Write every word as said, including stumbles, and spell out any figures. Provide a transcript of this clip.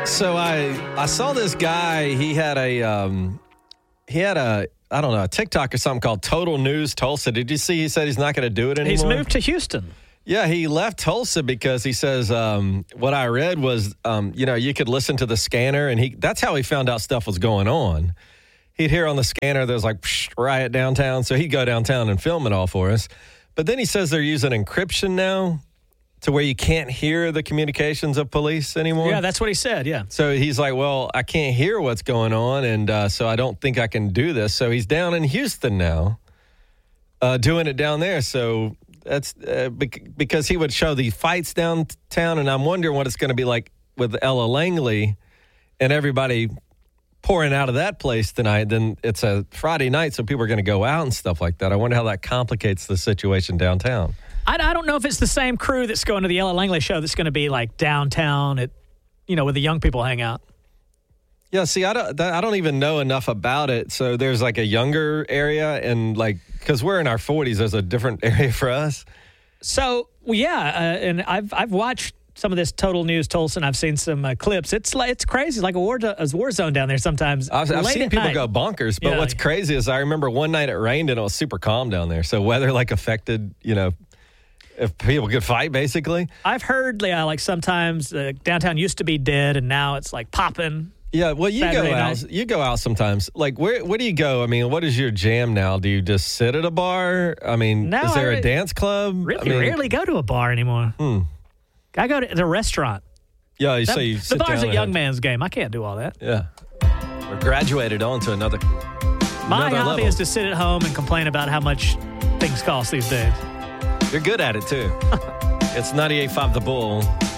So I I saw this guy. He had a um, he had a I don't know a TikTok or something called Total News Tulsa. Did you see? He said he's not going to do it anymore. He's moved to Houston. Yeah, he left Tulsa because he says um, what I read was um, you know you could listen to the scanner, and he that's how he found out stuff was going on. He'd hear on the scanner there's like psh, riot downtown, so he'd go downtown and film it all for us. But then he says they're using encryption now to where you can't hear the communications of police anymore. Yeah, that's what he said, yeah. So he's like, well, I can't hear what's going on, and uh, so I don't think I can do this. So he's down in Houston now, uh, doing it down there. So that's uh, bec- because he would show the fights downtown, and I'm wondering what it's going to be like with Ella Langley and everybody pouring out of that place tonight. Then it's a Friday night, so people are going to go out and stuff like that. I wonder how that complicates the situation downtown. I, I don't know if it's the same crew that's going to the Ella Langley show that's going to be like downtown at, you know, where the young people hang out. Yeah, see, I don't, I don't even know enough about it. So there's like a younger area, and like, because we're in our forties, there's a different area for us. So, well, yeah, uh, and I've I've watched some of this Total News Tulsa, and I've seen some uh, clips. It's like it's crazy, like a war, a war zone down there sometimes. I've, I've seen people night. go bonkers, but yeah. What's crazy is I remember one night it rained and it was super calm down there. So weather like affected, you know, if people could fight, basically. I've heard, yeah, like sometimes uh, downtown used to be dead, and now it's like popping. Yeah, well, you Saturday go night. out. You go out sometimes. Like, where where do you go? I mean, what is your jam now? Do you just sit at a bar? I mean, no, is there I a dance club? Really, I mean, rarely go to a bar anymore. Hmm. I go to the restaurant. Yeah, you that, say you the sit bar's down a young and, man's game. I can't do all that. Yeah, we're graduated on to another. My another hobby level. is to sit at home and complain about how much things cost these days. You're good at it too. It's ninety-eight point five The Bull.